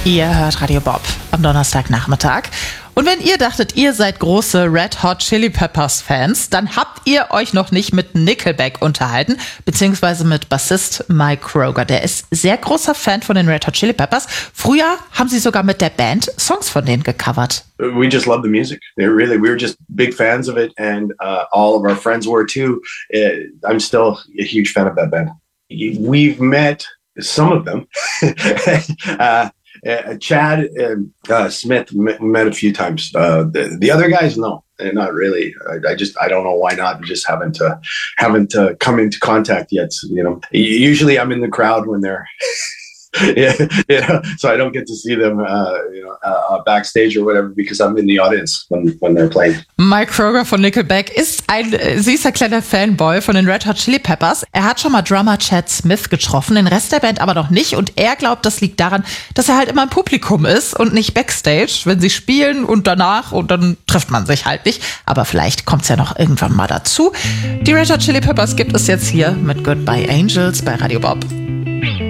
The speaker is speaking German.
Ihr hört Radio Bob am Donnerstagnachmittag. Und wenn ihr dachtet, ihr seid große Red Hot Chili Peppers Fans, dann habt ihr euch noch nicht mit Nickelback unterhalten, beziehungsweise mit Bassist Mike Kroeger. Der ist sehr großer Fan von den Red Hot Chili Peppers. Früher haben sie sogar mit der Band Songs von denen gecovert. We just love the music. We were just big fans of it, and all of our friends were too. I'm still a huge fan of that band. We've met some of them. Chad and Smith met a few times. The other guys, no, not really. I don't know why not. Just haven't come into contact yet. You know, usually I'm in the crowd when they're. So I don't get to see them, backstage or whatever, because I'm in the audience when they're playing. Mike Kroeger von Nickelback ist ein süßer kleiner Fanboy von den Red Hot Chili Peppers. Er hat schon mal Drummer Chad Smith getroffen, den Rest der Band aber noch nicht. Und er glaubt, das liegt daran, dass er halt immer im Publikum ist und nicht backstage, wenn sie spielen und danach, und dann trifft man sich halt nicht. Aber vielleicht kommt's ja noch irgendwann mal dazu. Die Red Hot Chili Peppers gibt es jetzt hier mit Goodbye Angels bei Radio Bob.